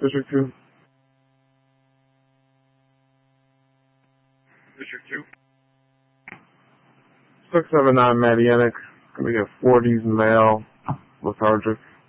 District 2. District 2. 679 Madianic. Gonna be a 40s male, lethargic.